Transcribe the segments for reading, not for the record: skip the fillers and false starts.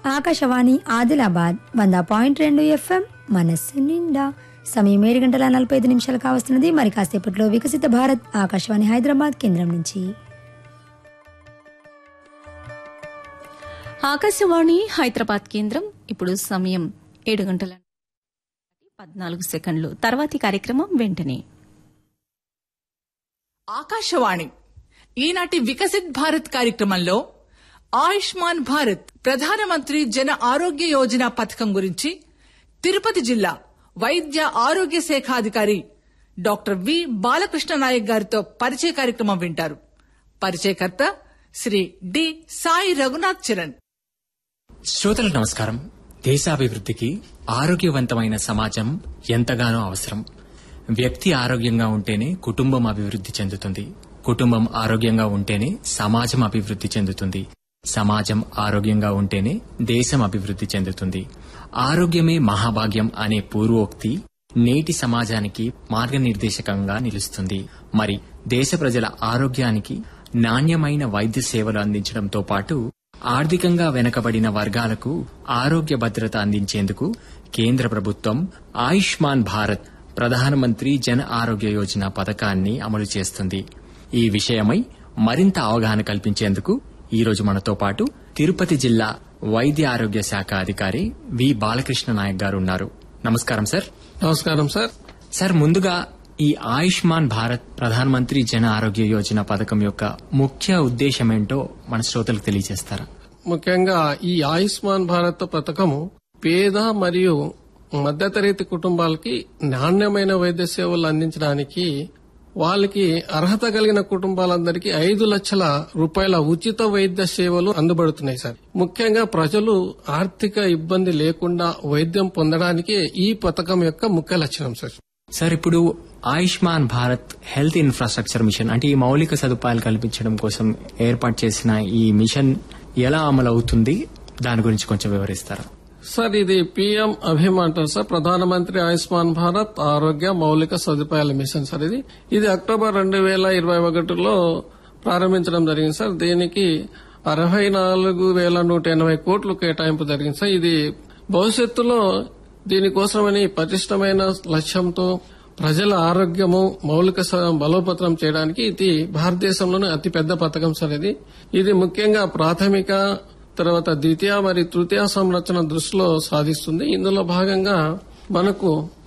Akashvani Adilabad 100.2 FM మనస్సు నిండా. సమయం 7:45 కావస్తున్నది. మరి కాసేపట్లో వికసిత భారత్ ఆకాశవాణి హైదరాబాద్ కేంద్రం నుంచి. ఆకాశవాణి హైదరాబాద్ కేంద్రం. ఇప్పుడు సమయం 7:14 తర్వాతి కార్యక్రమం వెంటనే. ఆకాశవాణి ఈనాటి వికసిత్ భారత్ కార్యక్రమంలో ఆయుష్మాన్ భారత్ ప్రధానమంత్రి జన ఆరోగ్య యోజన పథకం గురించి తిరుపతి జిల్లా వైద్య ఆరోగ్య శాఖాధికారి డాక్టర్ వి బాలకృష్ణ నాయక్ గారితో పరిచయ కార్యక్రమం వింటారు. పరిచయకర్త శ్రీ డి సాయి రఘునాథ్ చరణ్. శ్రోతలకు నమస్కారం. దేశాభివృద్ధికి ఆరోగ్యవంతమైన సమాజం ఎంతగానో అవసరం. వ్యక్తి ఆరోగ్యంగా ఉంటేనే కుటుంబం అభివృద్ధి చెందుతుంది. కుటుంబం ఆరోగ్యంగా ఉంటేనే సమాజం అభివృద్ధి చెందుతుంది. సమాజం ఆరోగ్యంగా ఉంటేనే దేశం అభివృద్ధి చెందుతుంది. ఆరోగ్యమే మహాభాగ్యం అనే పూర్వోక్తి నేటి సమాజానికి మార్గనిర్దేశకంగా నిలుస్తుంది. మరి దేశ ప్రజల ఆరోగ్యానికి నాణ్యమైన వైద్య సేవలు అందించడంతో పాటు ఆర్థికంగా వెనుకబడిన వర్గాలకు ఆరోగ్య భద్రత అందించేందుకు కేంద్ర ప్రభుత్వం ఆయుష్మాన్ భారత్ ప్రధానమంత్రి జన ఆరోగ్య యోజన పథకాన్ని అమలు చేస్తుంది. ఈ విషయమై మరింత అవగాహన కల్పించేందుకు ఈ రోజు మనతో పాటు తిరుపతి జిల్లా వైద్య ఆరోగ్య శాఖ అధికారి వి బాలకృష్ణ నాయక్ గారు ఉన్నారు. నమస్కారం సార్. నమస్కారం సార్. సార్, ముందుగా ఈ ఆయుష్మాన్ భారత్ ప్రధానమంత్రి జన ఆరోగ్య యోజన పథకం యొక్క ముఖ్య ఉద్దేశం ఏంటో మన శ్రోతలకు తెలియజేస్తారా? ముఖ్యంగా ఈ ఆయుష్మాన్ భారత్ పథకము పేద మరియు మధ్యతరగతి కుటుంబాలకి నాణ్యమైన వైద్య సేవలు అందించడానికి, వాళ్ళకి అర్హత కలిగిన కుటుంబాలందరికీ 5 లక్షల రూపాయల ఉచిత వైద్య సేవలు అందుబడుతున్నాయి సార్. ముఖ్యంగా ప్రజలు ఆర్థిక ఇబ్బంది లేకుండా వైద్యం పొందడానికే ఈ పథకం యొక్క ముఖ్య లక్షణం సార్. సార్, ఇప్పుడు Ayushman Bharat health infrastructure machine అంటే ఈ మౌలిక సదుపాయాలు కల్పించడం కోసం ఏర్పాటు చేసిన ఈ మిషన్ ఎలా అమలు అవుతుంది, దాని గురించి కొంచెం వివరిస్తారా? సార్, ఇది పిఎం అభిమ్ అంటారు సార్. ప్రధానమంత్రి ఆయుష్మాన్ భారత్ ఆరోగ్య మౌలిక సదుపాయాల మిషన్ సార్. ఇది అక్టోబర్ 2021లో ప్రారంభించడం జరిగింది సార్. దీనికి 64,180 కోట్లు కేటాయింపు జరిగింది సార్. ఇది భవిష్యత్తులో దీనికోసమని పటిష్టమైన లక్ష్యంతో ప్రజల ఆరోగ్యము మౌలిక బలోపేతం చేయడానికి ఇది భారతదేశంలోనే అతిపెద్ద పథకం సార్. ఇది ముఖ్యంగా ప్రాథమిక, తర్వాత ద్వితీయ మరియు తృతీయ సంరక్షణ దృష్టిలో సాధిస్తుంది. ఇందులో భాగంగా మనకు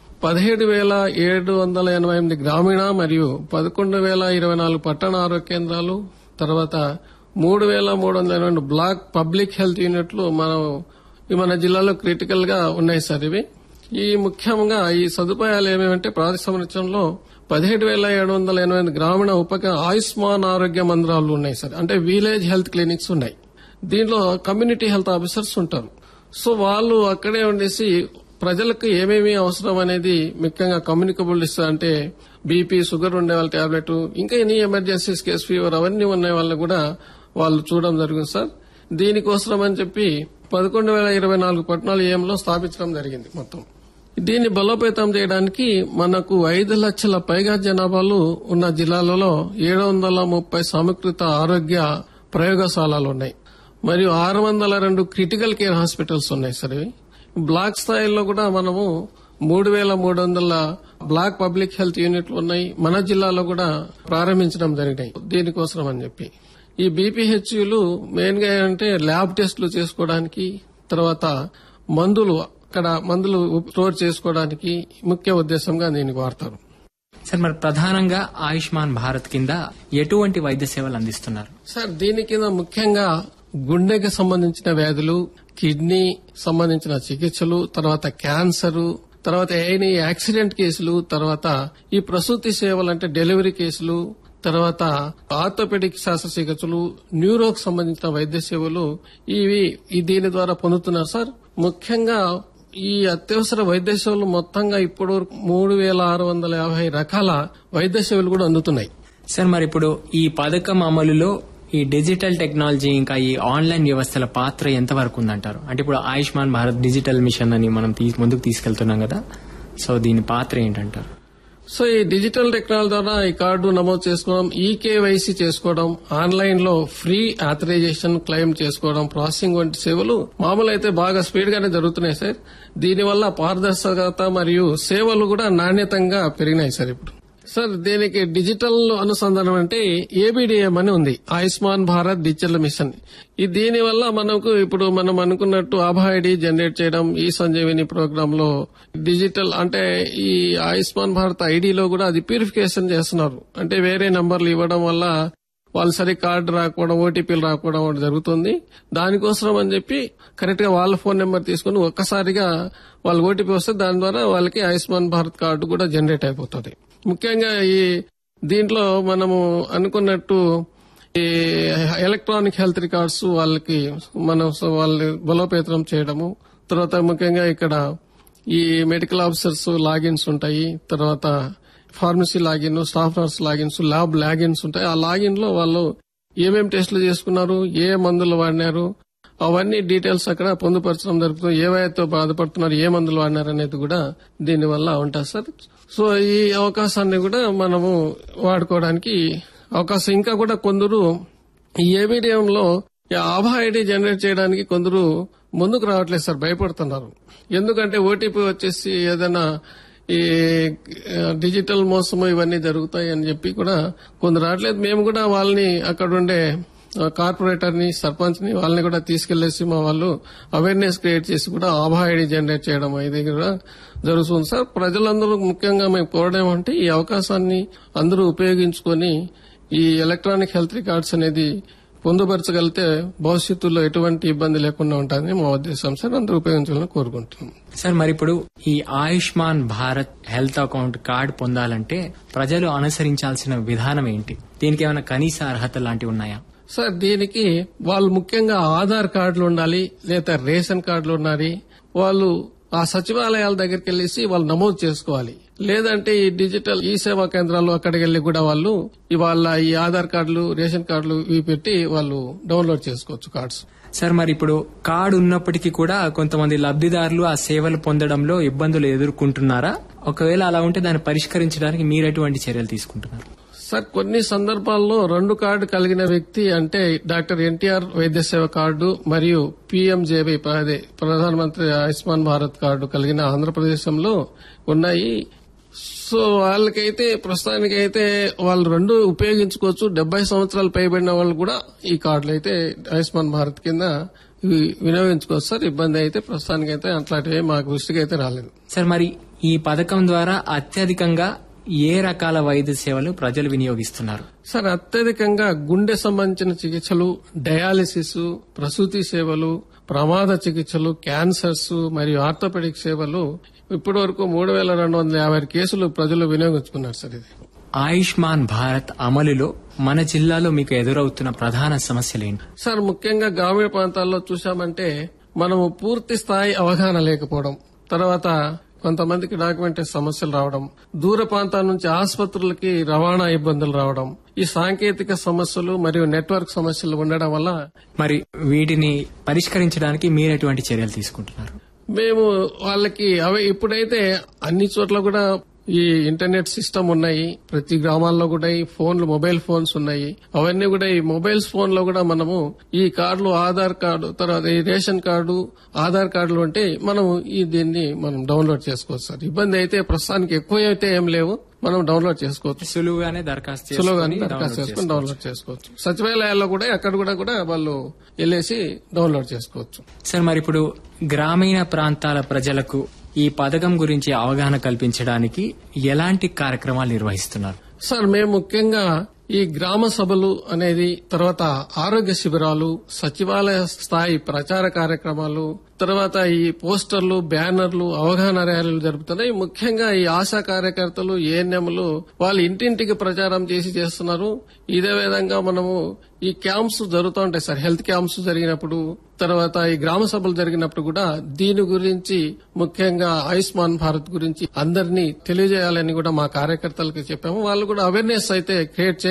17,788 గ్రామీణ మరియు 11,024 పట్టణ ఆరోగ్య కేంద్రాలు, తర్వాత 3,382 బ్లాక్ పబ్లిక్ హెల్త్ యూనిట్లు మన జిల్లాలో క్రిటికల్ గా ఉన్నాయి సార్. ఈ ముఖ్యంగా ఈ సదుపాయాలు ఏమేమంటే ప్రాథమిక సంరక్షణలో 17,788 గ్రామీణ ఆయుష్మాన్ ఆరోగ్య మందిరాలు ఉన్నాయి సార్. అంటే విలేజ్ హెల్త్ క్లినిక్స్ ఉన్నాయి. దీనిలో కమ్యూనిటీ హెల్త్ ఆఫీసర్స్ ఉంటారు. సో వాళ్ళు అక్కడే ఉండేసి ప్రజలకు ఏమేమి అవసరం అనేది ముఖ్యంగా కమ్యూనికబుల్ డిసీజ్ అంటే బీపీ, షుగర్ ఉండే వాళ్ళ టాబ్లెట్, ఇంకా ఎనీ ఎమర్జెన్సీస్, కేస్ ఫీవర్ అవన్నీ ఉన్న వాళ్ళని కూడా వాళ్ళు చూడడం జరిగింది సార్. దీనికోసం అని చెప్పి 11,024 పట్టణాలు ఏఎంలో స్థాపించడం జరిగింది మొత్తం. దీన్ని బలోపేతం చేయడానికి మనకు 5 లక్షల పైగా జనాభాలు ఉన్న జిల్లాలలో 730 సమీకృత ఆరోగ్య ప్రయోగశాలలు ఉన్నాయి. మరియు 602 క్రిటికల్ కేర్ హాస్పిటల్స్ ఉన్నాయి సార్. బ్లాక్ స్థాయిలో కూడా మనము 3,300 బ్లాక్ పబ్లిక్ హెల్త్ యూనిట్లు ఉన్నాయి. మన జిల్లాలో కూడా ప్రారంభించడం జరిగినాయి దీనికోసం అని చెప్పి. ఈ బీపీహెచ్యూలు మెయిన్ గా అంటే ల్యాబ్ టెస్టులు చేసుకోవడానికి, తర్వాత మందులు స్టోర్ చేసుకోవడానికి ముఖ్య ఉద్దేశంగా దీనికి వాడతారు సార్. మరి ప్రధానంగా ఆయుష్మాన్ భారత్ కింద ఎటువంటి వైద్య సేవలు అందిస్తున్నారు సార్? దీని కింద ముఖ్యంగా గుండెకి సంబంధించిన వ్యాధులు, కిడ్నీ సంబంధించిన చికిత్సలు, తర్వాత క్యాన్సర్, తర్వాత ఎనీ యాక్సిడెంట్ కేసులు, తర్వాత ఈ ప్రసూతి సేవలు అంటే డెలివరీ కేసులు, తర్వాత ఆర్థోపెడిక్ శస్త్రచికిత్సలు, న్యూరోకి సంబంధించిన వైద్య సేవలు దీని ద్వారా పొందుతున్నారు సార్. ముఖ్యంగా ఈ అత్యవసర వైద్య సేవలు మొత్తంగా ఇప్పుడు 3,650 రకాల వైద్య సేవలు కూడా అందుతున్నాయి సార్. మరి ఇప్పుడు ఈ పథకం అమలులో ఈ డిజిటల్ టెక్నాలజీ ఇంకా ఈ ఆన్లైన్ వ్యవస్థల పాత్ర ఎంతవరకు ఉందంటారు? అంటే ఇప్పుడు ఆయుష్మాన్ భారత్ డిజిటల్ మిషన్ అని మనం ముందుకు తీసుకెళ్తున్నాం కదా, సో దీని పాత్ర ఏంటంటారు? సో ఈ డిజిటల్ టెక్నాలజీ ద్వారా ఈ కార్డు నమోదు చేసుకోవడం, ఈకేవైసీ చేసుకోవడం, ఆన్లైన్ లో ఫ్రీ ఆథరైజేషన్ క్లెయిమ్ చేసుకోవడం, ప్రాసెసింగ్ వంటి సేవలు మామూలు అయితే బాగా స్పీడ్ గానే జరుగుతున్నాయి సార్. దీనివల్ల పారదర్శకత మరియు సేవలు కూడా నాణ్యతంగా పెరిగినాయి సార్. ఇప్పుడు సార్ దీనికి డిజిటల్ అనుసంధానం అంటే ఏబిడిఎం అని ఉంది, ఆయుష్మాన్ భారత్ డిజిటల్ మిషన్. దీని వల్ల మనకు ఇప్పుడు మనం అనుకున్నట్టు ఆభా ఐడి జనరేట్ చేయడం, ఈ సంజీవిని ప్రోగ్రామ్ లో డిజిటల్ అంటే ఈ ఆయుష్మాన్ భారత్ ఐడిలో కూడా అది ప్యూరిఫికేషన్ చేస్తున్నారు. అంటే వేరే నంబర్లు ఇవ్వడం వల్ల వాళ్ళు సరి కార్డు రాకపోవడం, ఓటీపీలు రాకపోవడం ఒకటి జరుగుతుంది. దానికోసం అని చెప్పి కరెక్ట్ గా వాళ్ళ ఫోన్ నెంబర్ తీసుకుని ఒక్కసారిగా వాళ్ళ ఓటీపీ వస్తే దాని ద్వారా వాళ్ళకి ఆయుష్మాన్ భారత్ కార్డు కూడా జనరేట్ అయిపోతుంది. ముఖ్యంగా ఈ దీంట్లో మనము అనుకున్నట్టు ఈ ఎలక్ట్రానిక్ హెల్త్ రికార్డ్స్ వాళ్ళకి మనం వాళ్ళని బలోపేతం చేయడము, తర్వాత ముఖ్యంగా ఇక్కడ ఈ మెడికల్ ఆఫీసర్స్ లాగిన్స్ ఉంటాయి, తర్వాత pharmacy login, staff nurse logins, lab logins ఉంటాయి. ఆ లాగిన్ లో వాళ్ళు ఏమేమి టెస్టులు చేసుకున్నారు, ఏ మందులు వాడినారు, అవన్నీ డీటెయిల్స్ అక్కడ పొందుపరచడం జరుగుతుంది. ఏవైతే బాధపడుతున్నారు, ఏ మందులు వాడినారు అనేది కూడా దీనివల్ల ఉంటుంది సార్. సో ఈ అవకాశాన్ని కూడా మనము వాడుకోవడానికి అవకాశం. ఇంకా కూడా కొందరు ఈ ఏబిడిఎం లో ఆభా ఐడి జనరేట్ చేయడానికి కొందరు ముందుకు రావట్లేదు సార్, భయపడుతున్నారు. ఎందుకంటే ఓటీపీ వచ్చేసి ఏదైనా ఈ డిజిటల్ మోసము ఇవన్నీ జరుగుతాయి అని చెప్పి కూడా కొందరు రావట్లేదు. మేము కూడా వాళ్ళని అక్కడ ఉండే కార్పొరేటర్ ని, సర్పంచ్ ని వాళ్ళని కూడా తీసుకెళ్లేసి మా వాళ్ళు అవేర్నెస్ క్రియేట్ చేసి కూడా ఆభా ఐడి జనరేట్ చేయడం ఇది కూడా జరుగుతుంది సార్. ప్రజలందరూ ముఖ్యంగా మేము కోరడం ఏమంటే ఈ అవకాశాన్ని అందరూ ఉపయోగించుకొని ఈ ఎలక్ట్రానిక్ హెల్త్ రికార్డ్స్ అనేది పొందుపరచగలిగితే భవిష్యత్తులో ఎటువంటి ఇబ్బంది లేకుండా ఉంటుందని మా ఉద్దేశం సార్. అందరూ ఉపయోగించాలని కోరుకుంటున్నాం సార్. మరి ఇప్పుడు ఈ Ayushman Bharat health account card పొందాలంటే ప్రజలు అనుసరించాల్సిన విధానం ఏంటి? దీనికి ఏమైనా కనీస అర్హత లాంటివి ఉన్నాయా? సార్ దీనికి వాళ్ళు ముఖ్యంగా ఆధార్ కార్డులు ఉండాలి, లేదా రేషన్ కార్డులు ఉండాలి. వాళ్ళు ఆ సచివాలయాల దగ్గరికి వెళ్లేసి వాళ్ళు నమోదు చేసుకోవాలి. లేదంటే ఈ డిజిటల్ ఈ సేవా కేంద్రాలు అక్కడికి వెళ్లి కూడా వాళ్ళు వాళ్ళ ఈ ఆధార్ కార్డులు, రేషన్ కార్డులు ఇవి పెట్టి వాళ్ళు డౌన్లోడ్ చేసుకోవచ్చు కార్డ్స్. సార్ మరి ఇప్పుడు కార్డు ఉన్నప్పటికీ కూడా కొంతమంది లబ్దిదారులు ఆ సేవలు పొందడంలో ఇబ్బందులు ఎదుర్కొంటున్నారా? ఒకవేళ అలా ఉంటే దాన్ని పరిష్కరించడానికి మీరు ఎటువంటి చర్యలు తీసుకుంటున్నారు? సార్ కొన్ని సందర్భాల్లో 2 కార్డు కలిగిన వ్యక్తి అంటే డాక్టర్ ఎన్టీఆర్ వైద్య సేవ కార్డు మరియు పీఎంజేబీ ప్రధానమంత్రి ఆయుష్మాన్ భారత్ కార్డు కలిగిన ఆంధ్రప్రదేశంలో ఉన్నాయి. సో వాళ్ళకైతే ప్రస్తుతానికైతే వాళ్ళు 2 ఉపయోగించుకోవచ్చు. 70 సంవత్సరాలు పైబడిన వాళ్ళు కూడా ఈ కార్డులు అయితే ఆయుష్మాన్ భారత్ కింద వినియోగించుకోవచ్చు సార్. ఇబ్బంది అయితే ప్రస్తుతానికైతే అట్లాంటివి మాకు దృష్టికి అయితే రాలేదు సార్. మరి ఈ పథకం ద్వారా అత్యధికంగా ఏ రకాల వైద్య సేవలు ప్రజలు వినియోగిస్తున్నారు? సార్ అత్యధికంగా గుండె సంబంధించిన చికిత్సలు, డయాలిసిస్, ప్రసూతి సేవలు, ప్రమాద చికిత్సలు, క్యాన్సర్స్ మరియు ఆర్థోపెడిక్ సేవలు ఇప్పటి వరకు 3,250 కేసులు ప్రజలు వినియోగించుకున్నారు సార్. ఇది ఆయుష్మాన్ భారత్ అమలులో మన జిల్లాలో మీకు ఎదురవుతున్న ప్రధాన సమస్యలేంటి? సార్ ముఖ్యంగా గ్రామీణ ప్రాంతాల్లో చూశామంటే మనము పూర్తి స్థాయి అవగాహన లేకపోవడం, తర్వాత కొంతమందికి డాక్యుమెంటరీ సమస్యలు రావడం, దూర ప్రాంతాల నుంచి ఆసుపత్రులకి రవాణా ఇబ్బందులు రావడం, ఈ సాంకేతిక సమస్యలు మరియు నెట్వర్క్ సమస్యలు ఉండడం వల్ల మరి వీటిని పరిష్కరించడానికి మీరు ఎటువంటి చర్యలు తీసుకుంటున్నారు? మేము వాళ్ళకి ఇప్పుడైతే అన్ని చోట్ల కూడా ఈ ఇంటర్నెట్ సిస్టమ్ ఉన్నాయి, ప్రతి గ్రామాల్లో కూడా ఈ ఫోన్లు, మొబైల్ ఫోన్స్ ఉన్నాయి. అవన్నీ కూడా ఈ మొబైల్ ఫోన్ లో కూడా మనము ఈ కార్డులు, ఆధార్ కార్డు, తర్వాత ఈ రేషన్ కార్డు, ఆధార్ కార్డులు అంటే మనము దీన్ని మనం డౌన్లోడ్ చేసుకోవచ్చు సార్. ఇబ్బంది అయితే ప్రస్తుతానికి ఎక్కువ అయితే ఏం లేవు, మనం డౌన్లోడ్ చేసుకోవచ్చు. సులువుగానే దరఖాస్తు చేసుకుని డౌన్లోడ్ చేసుకోవచ్చు. సచివాలయాల్లో కూడా అక్కడ కూడా వాళ్ళు వెళ్ళేసి డౌన్లోడ్ చేసుకోవచ్చు సార్. మరి ఇప్పుడు గ్రామీణ ప్రాంతాల ప్రజలకు ఈ పథకం గురించి అవగాహన కల్పించడానికి ఎలాంటి కార్యక్రమాలు నిర్వహిస్తున్నారు? సార్ మేము ముఖ్యంగా ఈ గ్రామ సభలు అనేది, తర్వాత ఆరోగ్య శిబిరాలు, సచివాలయ స్థాయి ప్రచార కార్యక్రమాలు, తర్వాత ఈ పోస్టర్లు, బ్యానర్లు, అవగాహన ర్యాలీలు జరుపుతున్నాయి. ముఖ్యంగా ఈ ఆశా కార్యకర్తలు, ఏఎన్ఎంలు వాళ్ళు ఇంటింటికి ప్రచారం చేస్తున్నారు. ఇదే విధంగా మనము ఈ క్యాంప్స్ జరుగుతూ ఉంటాయి సార్. హెల్త్ క్యాంప్స్ జరిగినప్పుడు, తర్వాత ఈ గ్రామ సభలు జరిగినప్పుడు కూడా దీని గురించి, ముఖ్యంగా ఆయుష్మాన్ భారత్ గురించి అందరినీ తెలియజేయాలని కూడా మా కార్యకర్తలకు చెప్పాము. వాళ్ళు కూడా అవేర్నెస్ అయితే క్రియేట్